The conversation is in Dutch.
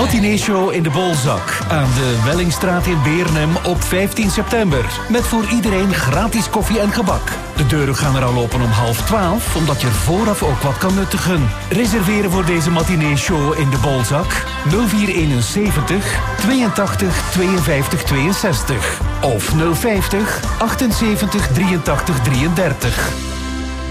Matineeshow in de Bolzak aan de Wellingstraat in Beernem op 15 september. Met voor iedereen gratis koffie en gebak. De deuren gaan er al open om 11:30, omdat je vooraf ook wat kan nuttigen. Reserveren voor deze Matineeshow in de Bolzak 0471 82 52 62 of 050 78 83 33.